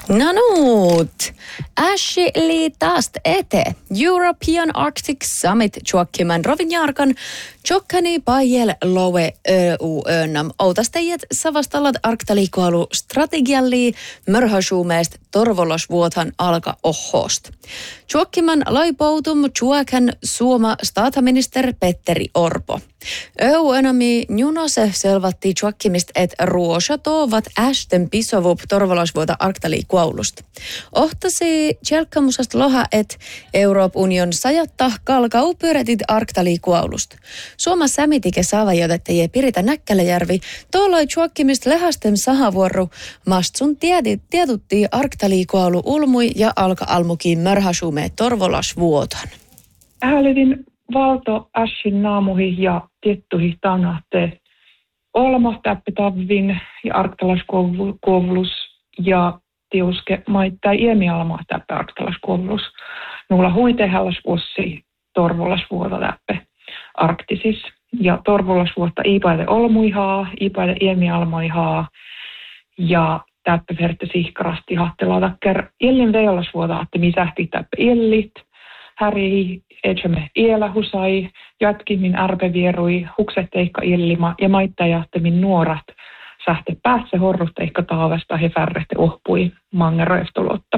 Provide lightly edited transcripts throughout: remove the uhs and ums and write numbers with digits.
No nuut, Ashley taas ete. European Arctic Summit tjuokkiman rovinjarkan tjokkani pajel lowe EU-önnam. Outastajat savastallat arktaliikoalu strategialli mörhäsuumeest torvolosvuotan alka ohhost. Tjuokkiman laipoutum tjuokan suoma staataminister Petteri Orpo. EU-önnami njunose selvatti tjuokkimist et ruosa toovat ästen pisovup torvolosvuota arktaliikoalusta. Ohtasi tjelkkamusast loha et Euroopan union sajatta kalkau pyörätit arktaliikoalusta. Suoma sämitike saavajodettajie Pirita Näkkäläjärvi tuoloi tjuokkimist lehastem sahavuorru mastsun tietutti arktaliikoalu ulmui ja alka-almukiin mörhäsuume torvolasvuotan. Häälidin valto ässin naamuhi ja tiettuhi tanahte olma täppetavvin ja arktalaiskuovlus ja tiuske maittai iemialma täppä arktalaiskuovlus. Nulla huitehälläs vuossi torvolasvuota täppä arktisis. Ja torvolasvuotta iipaide olmuihaa, iipaide iemialmoihaa ja täppä verte sihkarasti hattelaa takker illin veolasvuota hatte misähti täppä illit. Häri etsemme iellä husai, jatkimin arpevierui, huksetteikka illima ja maittajahtemin nuorat sähte päässä horrusteikka taavesta he färrehte ohpui mangeroeftolotta.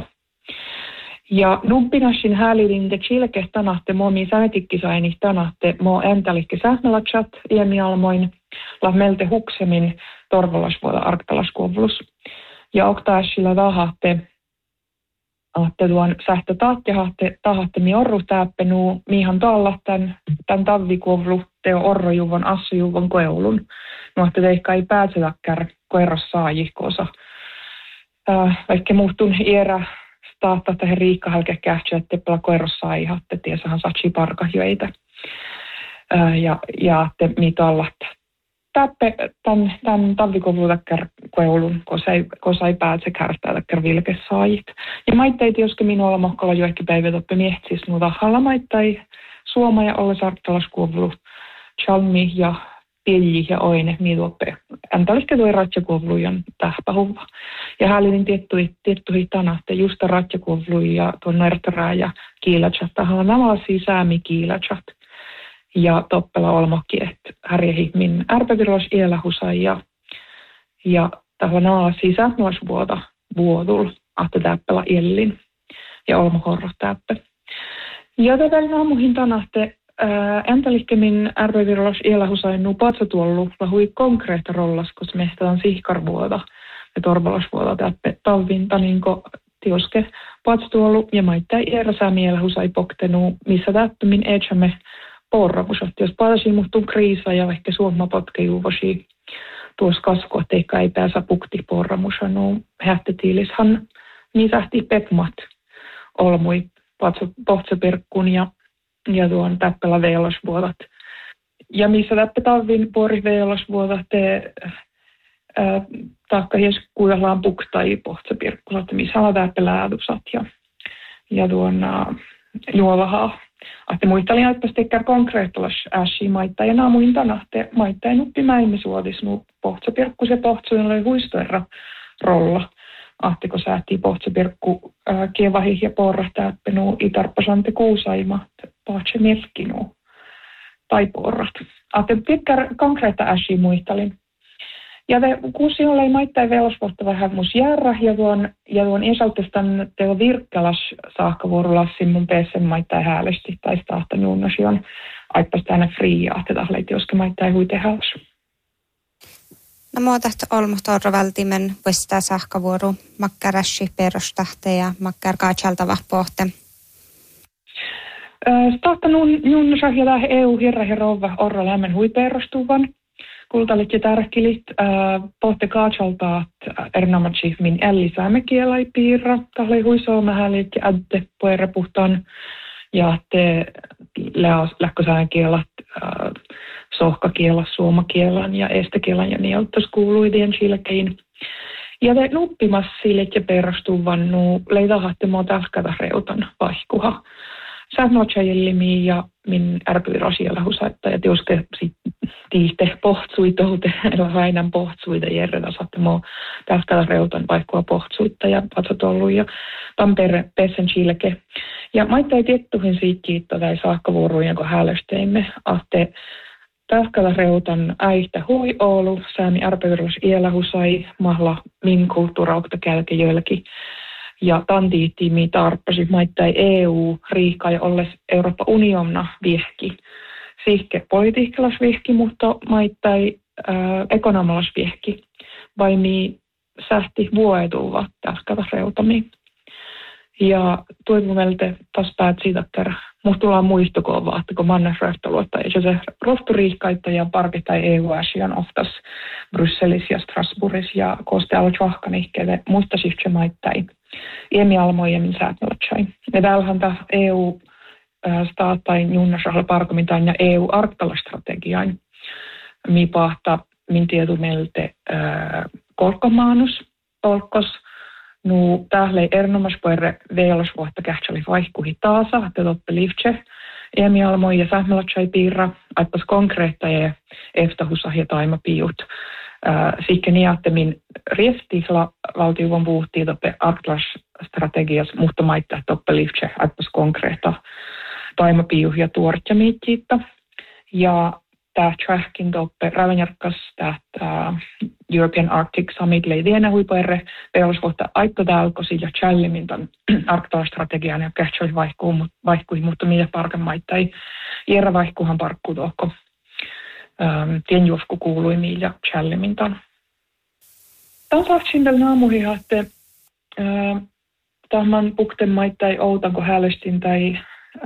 Ja numpinassin häälidinte chilke tanahte momi sänetikkisaini tanahte mo äntalikke sähmelatsat iemialmoin la melte huksemin torvolasvuota arktalaskuovlus. Ja oktaasilla tahahte tuon sähtö tahatte mi orru täppenu miihan taalla tämän tavvikuovlu teo orrojuvon assujuvon koeulun. Nuotte teikka ei pääsetäkkär koeros saajihkoosa. Vaikka muhtun iärä staattaa tähän riikkahälke kähtsä, että pala koeros saajihatte, tiesahan satsi parkahjöitä. Ja te mitä alla täppe tämän tavvikuovlu täkkär koeulun, kosa ei pääse kärtää täkkär vilke saajit. Ja maittai tioske minua olla mokkalla jo ehkä päivätoppe miehtis, mutta halla maittai suoma ja olla sarktalaskuovlu, chalmi ja pilji ja oine miituoppe. Äntälistä tuo ratjakuovlujan tähpähuva. Ja häälin tiettui tanahte justa ratjakuovluja ja tuon närtärää ja kiilatsat. Tahalla nämä säämi kiilatsat. Ja toppela olmokki, että härjehi min ärpävirlos ielahusai ja tahalla nämä sisänuosvuota vuodul, ahte täppela illin ja olmohorro täppä. Ja tätä naamuhin tanahte äntälihkemin ärpävirlos ielahusai nuu patsatuollu lahui konkreetta rollas, koska mehtään sihkarvuota ja torvalasvuota täppä talvin taninko tioske patsatuollu ja maittaa iäräsää mielahusai poktenu, missä täppämin eetsämme porravusat. Jos palasi muhtun kriisa ja ehkä suomma potkejuvosi tuossa kasku, etteikka ei pääsä pukti porramusa, no hähtetiilishan niin sähti pekmat olmui pohtsapirkkun ja tuon täppälä veilosvuotat. Ja missä täppä talvin puori veilosvuotat taakka jes kuivallaan puktai pohtsapirkkusat, missä on täppä läädusat ja tuon juovahaa. Ahte muistelin, että tekkär konkreettolas äsi maittaa ja naamuin tanahte maittaa ja nuppi mäimme suotis nuu pohtsapirkku se pohtsuin oli huistoerra rolla. Ahteko säähtii pohtsapirkku kievahi ja porra täppenu itarppasante kuusaima pahtse melkinu tai porrat. Ahte tekkär konkreetta äsi muistelin. Ja kuusi oli maittain velosvuotta vähän mus järra ja tuon esaltistan teo virkkälas saakkavuorolassin mun peesen maittain häälesti tai staahta nuunnosi on aippas tänne friiaa, että tahleit joske maittain huite hääs. No muotahto olmohtorro vältimen vuostaa saakkavuoro makkarässi perustahte ja makkar kaatsaltava pohte. Staahta nuunnosa ja lähe EU-hirra ja rouva orro lämmen huipeerostuvan. Kultalit ja tärkilit, pohte kaatsaltaat erinomatsi min ällisäämekielai piirra, tahlei huisoomähälit ja ädde puhutaan ja te lähkösäänkielat, sohkakielas, suomakielan ja estekielan ja nieltos kuuluidien chilkein. Ja te nuppimassilit ja perustuvan nuu leitahatte mua tähkätä reutan vaihkuha. sähmältsajillimi ja min ärpyirasialla husaitta ja tiuske tiihte pohtsuitoute, eli häinän pohtsuita järjetä saatte muu tähtällä reutan vaikkua pohtsuita ja patsotollu ja tampere pessen chilke. Ja maittai tiettuhin siitä tai saakkavuorujen, kun häälösteimme, ahte tähtällä reutan äihtä hui Oulu, säämi ärpyirus iällä husai, mahla min kulttuuraukta kälke joillekin. Ja tantiittiimi tarppasi maittai EU riikka ja olles Euroopan unionna viehki. Sihke politiikkalas viehki, mutta maittai ekonomialas viehki. Vai mi sähti vuoetuva täskätä reutami. Ja toivomelte taas päät siitä, että musta tullaan muistokoon että kun mannes röhtöluotta, ja se rohturiikkaita ja parkita EU-asian oftas Brysselissä ja Strasbourgissa ja kooste alo tjohkanihkeelle muista sihke maittai. Iemi almoiemmin säätmelötsai. Ja täällähän tämä EU-staatain junnasrahalla parkomitaan ja EU-arktalastrategiain. Mi pahta min tietumelte kolkkomaanus, polkkos. Nu tählei erinomas poire veilosvuotta kähtsali vaihkuhi taasa, että toppe liftse. Iemi almoi ja säätmelötsai piirra, aippas konkreetta ja eftahusah ja taimapiut. Sikke niattemin riestihla valtiuvon puhuttiin toppe Atlas-strategias, mutta maittaa toppe liftse, aippas konkreetta taimapiu ja tuortja miittiitta. Ja tämä trähkin toppe rävänjärkkas tähtä European Arctic Summit leidienä huipuerre veolosvuotta aippo täälkosi ja challimin tämän Arktala-strategian ja kähtsoi vaihkui, mutta mitä parkan maittai. Järä vaihkuhan parkkuu tuokko. Tienjuosku kuului ja challimintaan. Tämän saatsin tällä naamuhi, että tämän pukten maittai outanko häälöstin tai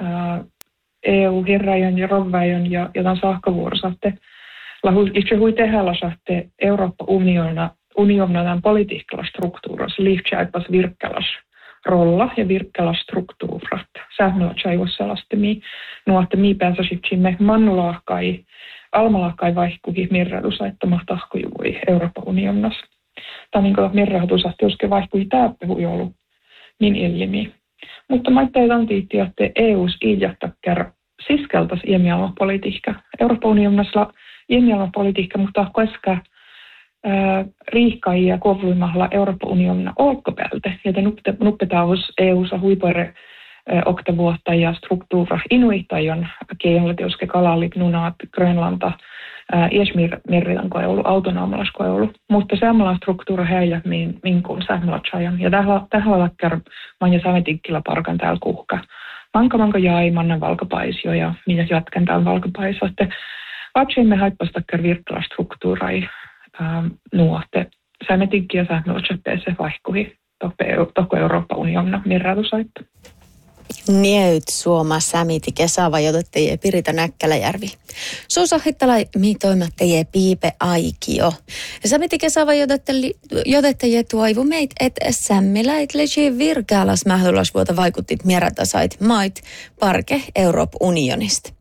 EU-hirrajan ja rovväjön ja tämän saakkavuorosatte. Itse hui tehällä saatte Eurooppa-uniona tämän politiikkala struktuurassa, liiftsäipäs virkkälas rolla ja virkkälas struktuurat. Sähmällä tjaivossalaste nuotte pääsäsitsimme mannulaahkai almalahkai vaihkuhi mirratusaittama tahkojuvui Euroopan unionassa. Tämä niin kuin mirratusahti uske vaihkuhi täppehui ollut niin illimi. Mutta maittaa tantiitti, että EUs iidjahtakkär siskeltas iemialmapolitiikka. Euroopan unionassa iemialmapolitiikka, mutta koska riihkai ja kovluimahla Euroopan unionin olkkopäältä. Joten nuppetaus EUssa huipuere oktavuotta ja struktuura inuittajon keinolla teoske kalallit, nunaat, Grönlanta, iesmirritan koulu, autonomialas koulu. Mutta samalla struktuura heijä minkun sähmälatsajan. Ja tähän lakkar manja savetikkillä parkan täällä kuhka. Manka jäi mannan valkapaisio ja minä jatkan tämän valkapaisio. Että vatsimme haippastakkar virkkala struktuurai nuotte. Sämetikki ja sähmälatsapeeseen vaihkuhi toko Euroopan unionin mirratusaittu. Nieut Suoma Sämiti kesävajoitettajie Pirita Näkkäläjärvi. Suusahittalai miitoimattajie Piipe Aikio. Sämiti kesävajoitettajie tuoivu meit et sämmiläit legi virkäälas mähdylasvuota vaikuttit mierätasait mait parke Euroopan unionista.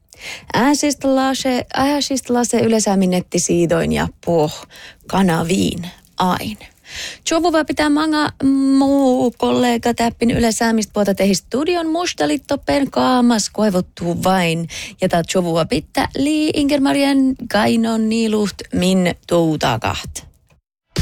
Ääsistlase yleisääminnetti siidoin ja kanaviin aina. Chovuva pitää manga muu kollega täppin yleisäämistä puolta tehi studion mustalittopen kaamas koivottuu vain. Ja tää chovuva pitää Ingermarien kainon niiluht min tuutakaht.